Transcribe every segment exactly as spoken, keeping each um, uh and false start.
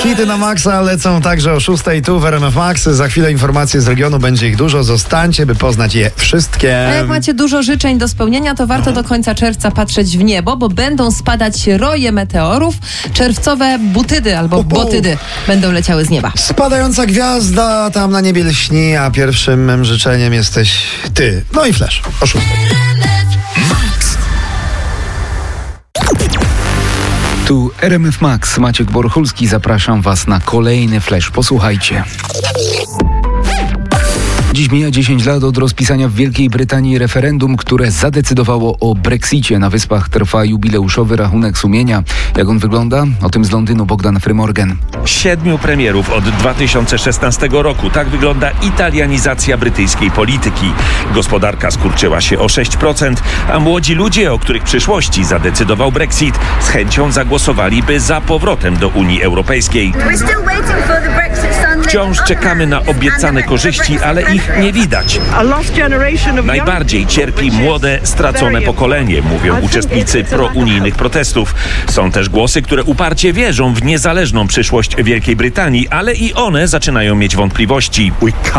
Hity na maksa lecą także o szóstej tu w R M F Max. Za chwilę informacje z regionu, będzie ich dużo. Zostańcie, by poznać je wszystkie. A jak macie dużo życzeń do spełnienia, to warto do końca czerwca patrzeć w niebo, bo będą spadać roje meteorów. Czerwcowe butydy albo Uhu. botydy będą leciały z nieba. Spadająca gwiazda tam na niebie lśni, a pierwszym mym życzeniem jesteś ty. No i Flash o szóstej. Tu R M F Max, Maciek Borchulski, zapraszam Was na kolejny Flash. Posłuchajcie. Dziś mija dziesięć lat od rozpisania w Wielkiej Brytanii referendum, które zadecydowało o Brexicie. Na Wyspach trwa jubileuszowy rachunek sumienia. Jak on wygląda? O tym z Londynu Bogdan Frymorgan. Siedmiu premierów od dwa tysiące szesnastego roku. Tak wygląda italianizacja brytyjskiej polityki. Gospodarka skurczyła się o sześć procent, a młodzi ludzie, o których przyszłości zadecydował Brexit, z chęcią zagłosowaliby za powrotem do Unii Europejskiej. Wciąż czekamy na obiecane korzyści, ale ich nie widać. Najbardziej cierpi młode, stracone pokolenie, mówią uczestnicy prounijnych protestów. Są też głosy, które uparcie wierzą w niezależną przyszłość Wielkiej Brytanii, ale i one zaczynają mieć wątpliwości.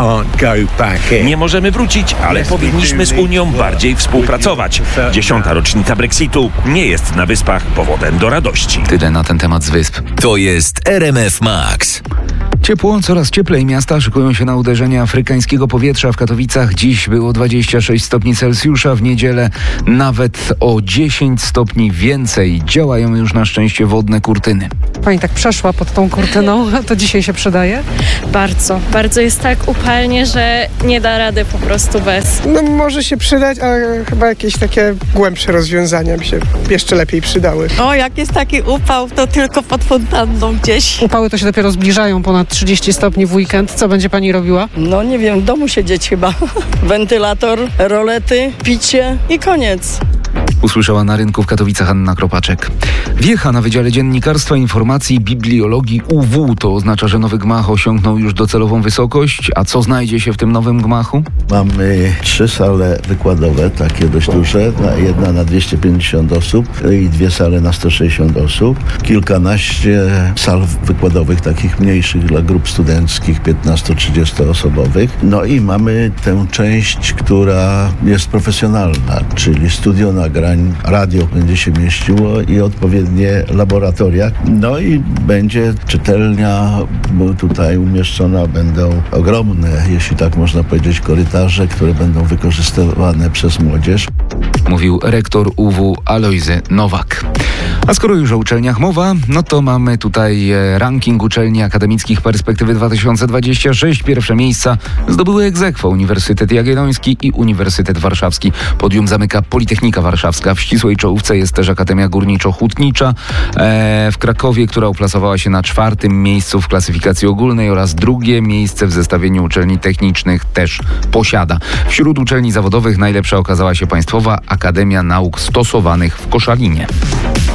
Nie możemy wrócić, ale powinniśmy z Unią bardziej współpracować. Dziesiąta rocznica Brexitu nie jest na Wyspach powodem do radości. Tyle na ten temat z Wysp. To jest R M F Max. Ciepło, coraz cieplej. Miasta szykują się na uderzenie afrykańskiego powietrza. W Katowicach dziś było dwadzieścia sześć stopni Celsjusza, w niedzielę nawet o dziesięć stopni więcej. Działają już na szczęście wodne kurtyny. Pani tak przeszła pod tą kurtyną, to dzisiaj się przydaje? Bardzo, bardzo jest tak upalnie, że nie da rady po prostu bez. No może się przydać, ale chyba jakieś takie głębsze rozwiązania by się jeszcze lepiej przydały. O, jak jest taki upał, to tylko pod fontanną gdzieś. Upały to się dopiero zbliżają, ponad trzydzieści stopni w weekend. Co będzie pani robiła? No nie wiem, w domu siedzieć chyba. Wentylator, rolety, picie i koniec. Usłyszała na rynku w Katowicach Anna Kropaczek. Wiecha na Wydziale Dziennikarstwa, Informacji i Bibliologii U W. To oznacza, że nowy gmach osiągnął już docelową wysokość. A co znajdzie się w tym nowym gmachu? Mamy trzy sale wykładowe, takie dość duże. Jedna na dwieście pięćdziesiąt osób i dwie sale na sto sześćdziesiąt osób. Kilkanaście sal wykładowych, takich mniejszych dla grup studenckich, piętnasto-trzydziestoosobowych. No i mamy tę część, która jest profesjonalna, czyli studio nagrań, radio będzie się mieściło i odpowiednie laboratoria. No i będzie czytelnia, bo tutaj umieszczona będą ogromne, jeśli tak można powiedzieć, korytarze, które będą wykorzystywane przez młodzież. Mówił rektor U W Alojzy Nowak. A skoro już o uczelniach mowa, no to mamy tutaj ranking uczelni akademickich perspektywy dwa tysiące dwudziesty szósty. Pierwsze miejsca zdobyły ex aequo Uniwersytet Jagielloński i Uniwersytet Warszawski. Podium zamyka Politechnika Warszawska. W ścisłej czołówce jest też Akademia Górniczo-Hutnicza e, w Krakowie, która uplasowała się na czwartym miejscu w klasyfikacji ogólnej oraz drugie miejsce w zestawieniu uczelni technicznych też posiada. Wśród uczelni zawodowych najlepsza okazała się Państwowa Akademia Nauk Stosowanych w Koszalinie.